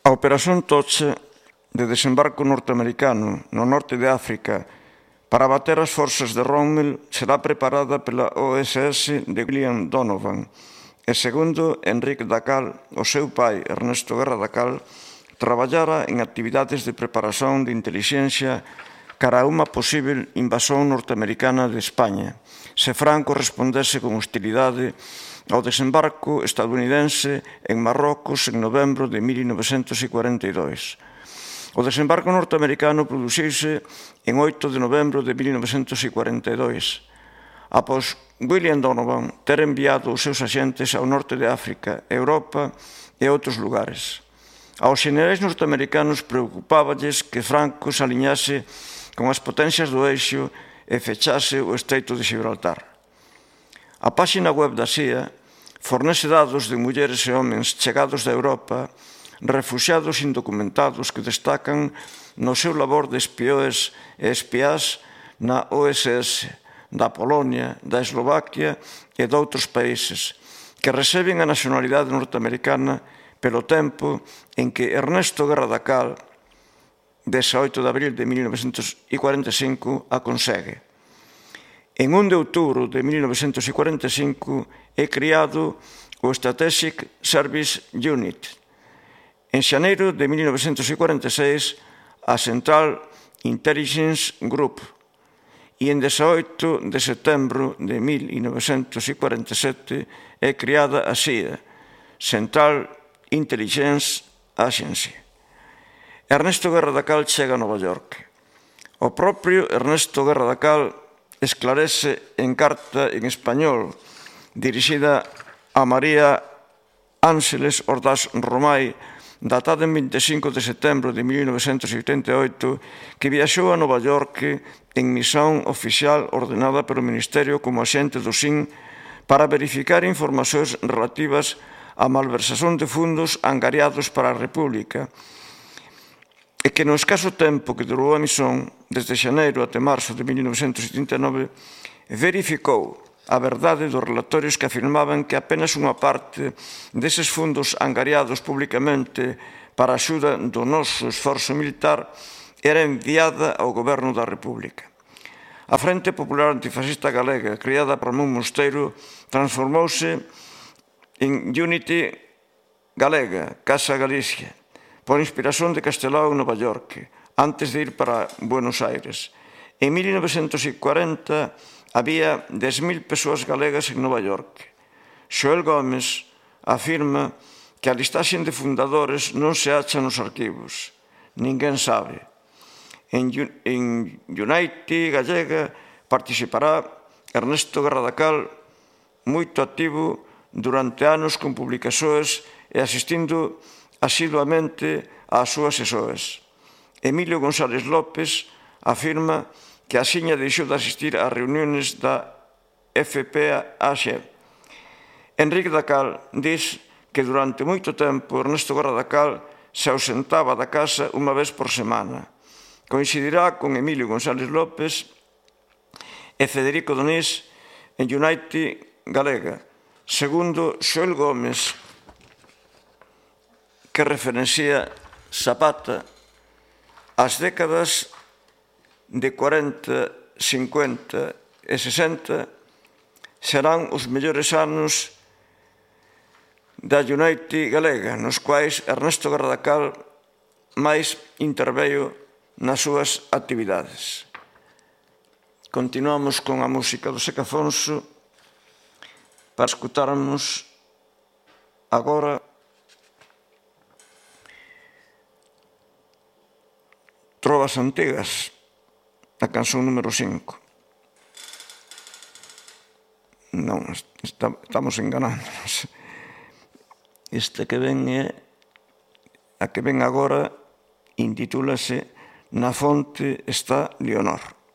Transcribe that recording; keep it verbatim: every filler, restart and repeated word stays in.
A Operación Tocha de desembarco norteamericano no norte de África para bater as forzas de Rommel será preparada pela O S S de William Donovan e, segundo Enrique Dacal, o seu pai, Ernesto Guerra Dacal, traballara en actividades de preparación de intelixencia cara a unha posible invasión norteamericana de España, se Franco respondese con hostilidade ao desembarco estadounidense en Marrocos en novembro de mil novecentos cuarenta e dous. O desembarco norteamericano produciuse en oito de novembro de mil novecentos cuarenta e dous, após William Donovan ter enviado os seus axentes ao norte de África, Europa e outros lugares. Aos xenerais norteamericanos preocupáballes que Franco se aliñase con as potencias do eixo e fechase o Estreito de Gibraltar. A páxina web da C I A fornece dados de mulleres e homens chegados da Europa, refuxiados indocumentados que destacan no seu labor de espiões e espiás na O S S, da Polonia, da Eslovaquia e de outros países, que reciben a nacionalidade norteamericana pelo tempo en que Ernesto Guerra Dacal, dezaoito de abril de mil novecentos cuarenta e cinco, a consegue. En un de outubro de mil novecentos cuarenta e cinco é criado o Strategic Service Unit. En xaneiro de mil novecentos cuarenta e seis, a Central Intelligence Group, e en dezaoito de setembro de mil novecentos cuarenta e sete é criada a C I A, Central Intelligence Agency. Ernesto Guerra Dacal chega a Nova York. O propio Ernesto Guerra Dacal esclarece en carta en español dirixida a María Ángeles Ordaz Romay, datada en vinte e cinco de setembro de mil novecentos oitenta e oito, que viaxou a Nova York en misión oficial ordenada pelo Ministerio como axente do S I N para verificar informacións relativas á malversación de fundos angariados para a República, e que no escaso tempo que durou a misión, desde xaneiro até marzo de mil novecentos setenta e nove, verificou a verdade dos relatorios que afirmaban que apenas unha parte deses fundos angariados públicamente para a axuda do noso esforzo militar era enviada ao Goberno da República. A Frente Popular Antifascista Galega, creada por Ramón Mosteiro, transformouse en Unity Galega, Casa Galicia, por inspiración de Castelao en Nova York, antes de ir para Buenos Aires. En mil novecentos cuarenta había dez mil persoas galegas en Nova York. Xoel Gómez afirma que a listaxe de fundadores non se acha nos arquivos. Ninguén sabe. En Unity Gallega participará Ernesto Guerra Dacal, moito activo durante anos con publicacións e asistindo asiduamente ás súas sesións. Emilio González López afirma que axiña deixou de asistir ás reunións da F P A X. Enrique Dacal diz que durante moito tempo Ernesto Guerra Dacal se ausentaba da casa unha vez por semana. Coincidirá con Emilio González López e Federico Donís en Unity Galega, segundo Xoel Gómez, que referencia Zapata. As décadas de cuarenta, cincuenta e sesenta serán os mellores anos da Unity Galega, nos quais Ernesto Guerra Dacal máis interveio nas súas actividades. Continuamos con a música do Seca Afonso para escutarmos agora Trovas Antigas, a canción número cinco. Non, está, estamos enganándonos. Este que ven é, a que ven agora, intitúlase Na fonte está Leonor.